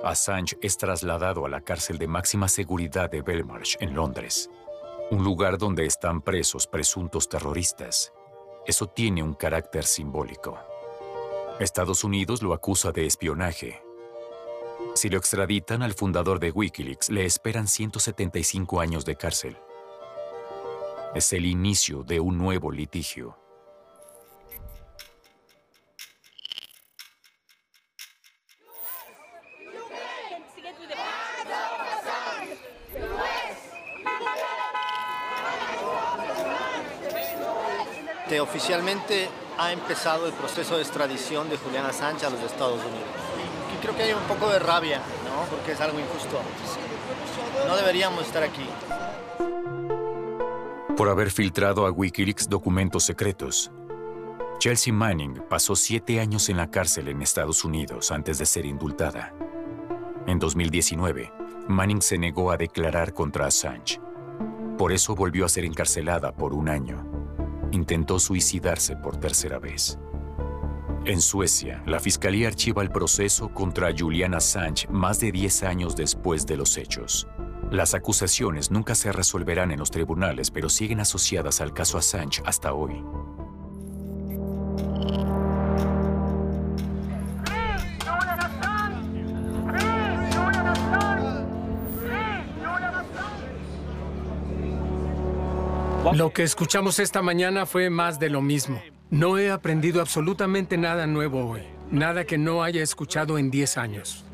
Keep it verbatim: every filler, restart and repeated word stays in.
Assange es trasladado a la cárcel de máxima seguridad de Belmarsh, en Londres, un lugar donde están presos presuntos terroristas. Eso tiene un carácter simbólico. Estados Unidos lo acusa de espionaje. Si lo extraditan al fundador de Wikileaks, le esperan ciento setenta y cinco años de cárcel. Es el inicio de un nuevo litigio. Oficialmente ha empezado el proceso de extradición de Julian Assange a los Estados Unidos. Y creo que hay un poco de rabia, ¿no? Porque es algo injusto. No deberíamos estar aquí. Por haber filtrado a Wikileaks documentos secretos, Chelsea Manning pasó siete años en la cárcel en Estados Unidos antes de ser indultada. En dos mil diecinueve, Manning se negó a declarar contra Assange. Por eso volvió a ser encarcelada por un año. Intentó suicidarse por tercera vez. En Suecia, la fiscalía archiva el proceso contra Julian Assange más de diez años después de los hechos. Las acusaciones nunca se resolverán en los tribunales, pero siguen asociadas al caso Assange hasta hoy. Lo que escuchamos esta mañana fue más de lo mismo. No he aprendido absolutamente nada nuevo hoy. Nada que no haya escuchado en diez años.